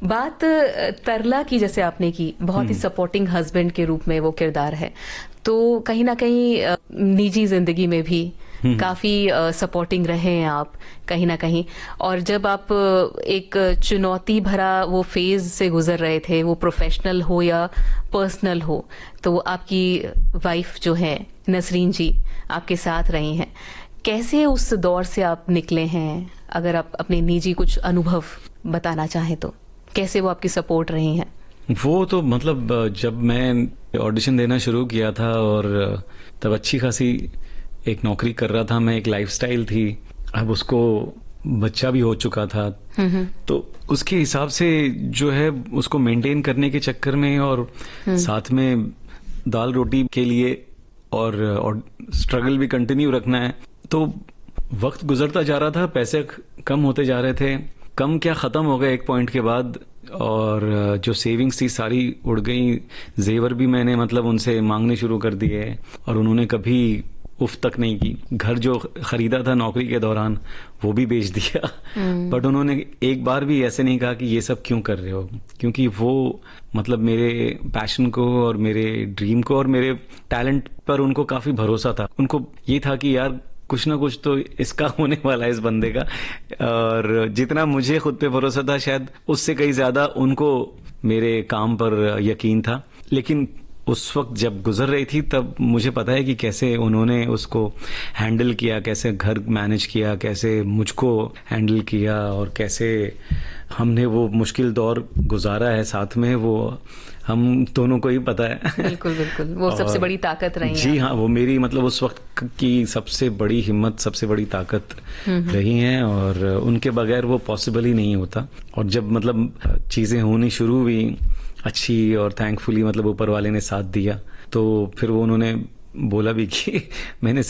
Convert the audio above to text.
बात तरला की जैसे आपने की, बहुत ही सपोर्टिंग हस्बैंड के रूप में वो किरदार है, तो कहीं ना कहीं निजी जिंदगी में भी काफी सपोर्टिंग रहे हैं आप कहीं ना कहीं। और जब आप एक चुनौती भरा वो फेज से गुजर रहे थे, वो प्रोफेशनल हो या पर्सनल हो, तो आपकी वाइफ जो है नसरीन जी आपके साथ रही हैं। कैसे उस दौर से आप निकले हैं? अगर आप अपने निजी कुछ अनुभव बताना चाहें तो कैसे वो आपकी सपोर्ट रही हैं? वो तो मतलब जब मैं ऑडिशन देना शुरू किया था और तब अच्छी खासी एक नौकरी कर रहा था मैं, एक लाइफस्टाइल थी, अब उसको बच्चा भी हो चुका था, तो उसके हिसाब से जो है उसको मेंटेन करने के चक्कर में और साथ में दाल रोटी के लिए और स्ट्रगल भी कंटिन्यू रखना है, तो वक्त गुजरता जा रहा था, पैसे कम होते जा रहे थे, कम क्या खत्म हो गए एक पॉइंट के बाद, और जो सेविंग्स थी सारी उड़ गई, जेवर भी मैंने मतलब उनसे मांगने शुरू कर दिए और उन्होंने कभी उफ तक नहीं की। घर जो खरीदा था नौकरी के दौरान वो भी बेच दिया, बट उन्होंने एक बार भी ऐसे नहीं कहा कि ये सब क्यों कर रहे हो, क्योंकि वो मतलब मेरे पैशन को और मेरे ड्रीम को और मेरे टैलेंट पर उनको काफी भरोसा था। उनको ये था कि यार कुछ ना कुछ तो इसका होने वाला है इस बंदे का, और जितना मुझे खुद पे भरोसा था शायद उससे कहीं ज्यादा उनको मेरे काम पर यकीन था। लेकिन उस वक्त जब गुजर रही थी तब मुझे पता है कि कैसे उन्होंने उसको हैंडल किया, कैसे घर मैनेज किया, कैसे मुझको हैंडल किया और कैसे हमने वो मुश्किल दौर गुजारा है साथ में, वो हम दोनों को ही पता है। बिल्कुल बिल्कुल, वो सबसे बड़ी ताकत रही है। जी हाँ, वो मेरी मतलब उस वक्त की सबसे बड़ी हिम्मत, सबसे बड़ी ताकत रही हैं, और उनके बगैर वो पॉसिबल ही नहीं होता। और जब मतलब चीजें होनी शुरू हुई अच्छी और थैंकफुली मतलब ऊपर वाले ने साथ दिया, तो फिर वो उन्होंने बोला भी कि मैंने